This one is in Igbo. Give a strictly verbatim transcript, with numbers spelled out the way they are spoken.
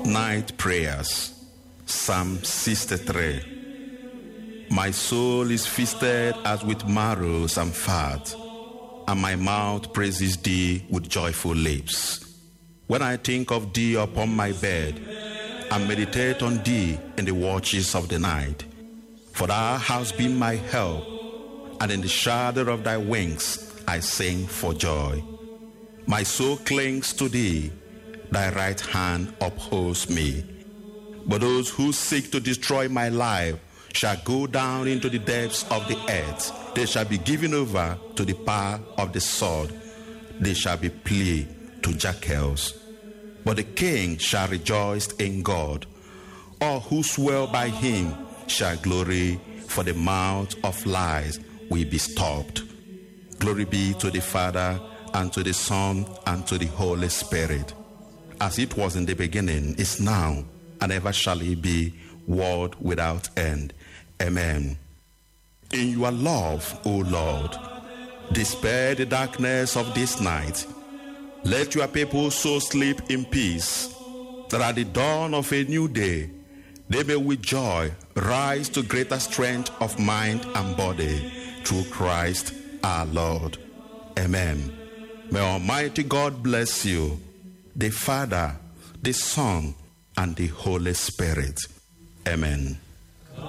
Night Prayers, Psalm sixty-three. My soul is feasted as with marrows and fat, and my mouth praises thee with joyful lips. When I think of thee upon my bed, and meditate on thee in the watches of the night, for thou hast been my help, and in the shadow of thy wings I sing for joy. My soul clings to thee, thy right hand upholds me. But those who seek to destroy my life shall go down into the depths of the earth. They shall be given over to the power of the sword. They shall be play to jackals. But the king shall rejoice in God. All who swear by him shall glory, for the mouth of lies will be stopped. Glory be to the Father, and to the Son, and to the Holy Spirit, as it was in the beginning, is now, and ever shall it be, world without end. Amen. In your love, O Lord, dispel the darkness of this night. Let your people so sleep in peace, that at the dawn of a new day, they may with joy rise to greater strength of mind and body, through Christ our Lord. Amen. May Almighty God bless you, the Father, the Son, and the Holy Spirit. Amen.